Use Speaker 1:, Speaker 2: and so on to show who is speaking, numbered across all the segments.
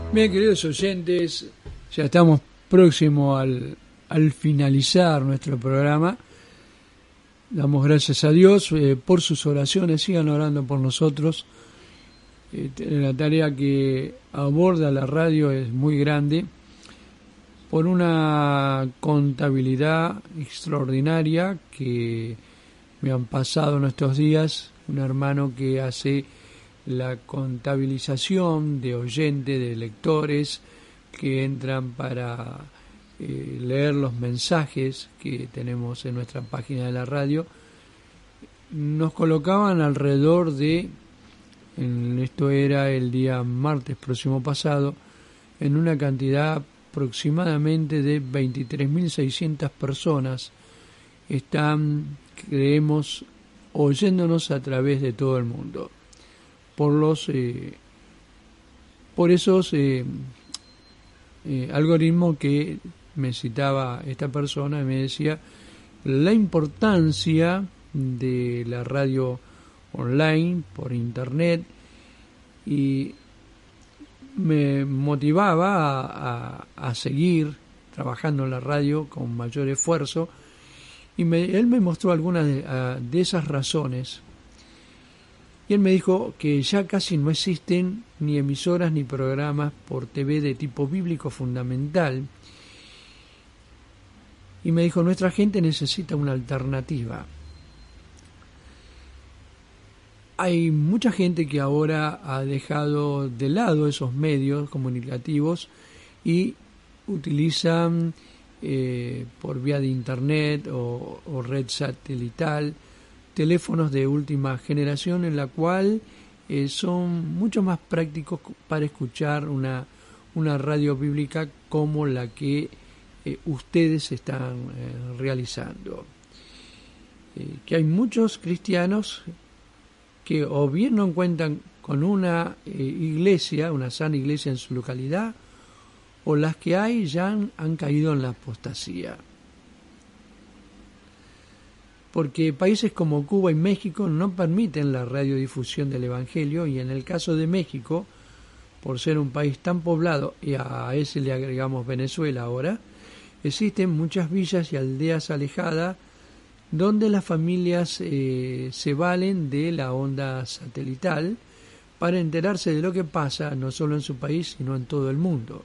Speaker 1: Bien, queridos oyentes, ya estamos próximos al finalizar nuestro programa. Damos gracias a Dios por sus oraciones, sigan orando por nosotros. La tarea que aborda la radio es muy grande, por una contabilidad extraordinaria que me han pasado en estos días. Un hermano que hace la contabilización de oyentes, de lectores que entran para leer los mensajes que tenemos en nuestra página de la radio. Nos colocaban alrededor de, esto era el día martes próximo pasado, en una cantidad aproximadamente de 23.600 personas están, creemos, oyéndonos a través de todo el mundo. Por esos algoritmos que me citaba esta persona y me decía la importancia de la radio online, por internet, y me motivaba a seguir trabajando en la radio con mayor esfuerzo, y él me mostró algunas de esas razones. Y él me dijo que ya casi no existen ni emisoras ni programas por TV de tipo bíblico fundamental. Y me dijo, nuestra gente necesita una alternativa. Hay mucha gente que ahora ha dejado de lado esos medios comunicativos y utilizan por vía de internet o red satelital teléfonos de última generación, en la cual son mucho más prácticos para escuchar una radio bíblica como la que ustedes están realizando. Que hay muchos cristianos que o bien no cuentan con una iglesia, una sana iglesia en su localidad, o las que hay ya han caído en la apostasía. Porque países como Cuba y México no permiten la radiodifusión del Evangelio, y en el caso de México, por ser un país tan poblado, y a ese le agregamos Venezuela ahora, existen muchas villas y aldeas alejadas donde las familias se valen de la onda satelital para enterarse de lo que pasa no solo en su país, sino en todo el mundo.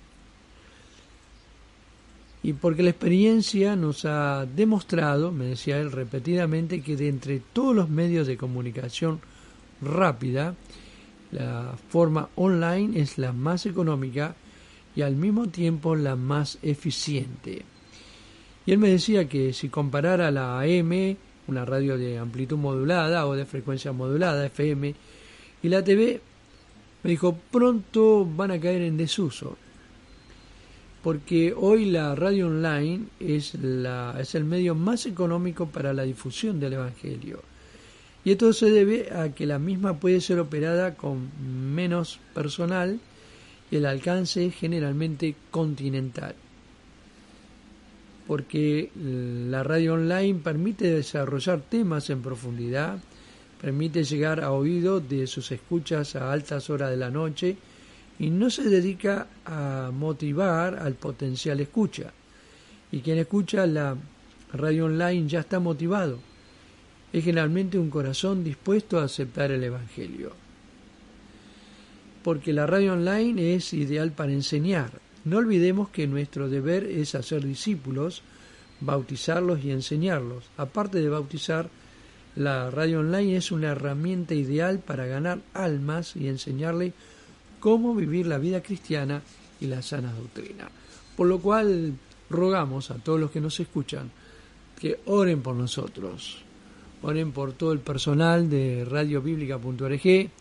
Speaker 1: Y porque la experiencia nos ha demostrado, me decía él repetidamente, que de entre todos los medios de comunicación rápida, la forma online es la más económica y al mismo tiempo la más eficiente. Y él me decía que si comparara la AM, una radio de amplitud modulada o de frecuencia modulada, FM, y la TV, me dijo, pronto van a caer en desuso. Porque hoy la radio online es el medio más económico para la difusión del Evangelio. Y esto se debe a que la misma puede ser operada con menos personal y el alcance es generalmente continental. Porque la radio online permite desarrollar temas en profundidad, permite llegar a oídos de sus escuchas a altas horas de la noche, y no se dedica a motivar al potencial escucha. Y quien escucha la radio online ya está motivado. Es generalmente un corazón dispuesto a aceptar el Evangelio. Porque la radio online es ideal para enseñar. No olvidemos que nuestro deber es hacer discípulos, bautizarlos y enseñarlos. Aparte de bautizar, la radio online es una herramienta ideal para ganar almas y enseñarles cómo vivir la vida cristiana y la sana doctrina. Por lo cual rogamos a todos los que nos escuchan que oren por nosotros, oren por todo el personal de radiobiblica.org,